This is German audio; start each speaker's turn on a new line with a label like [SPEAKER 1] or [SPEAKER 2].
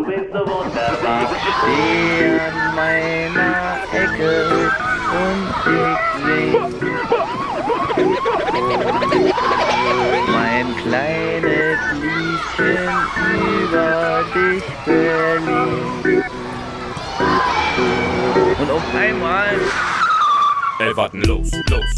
[SPEAKER 1] stehe an meiner Ecke und ich sing mein kleines Liedchen über dich, Berlin. Und auf einmal...
[SPEAKER 2] Ey, warten, los.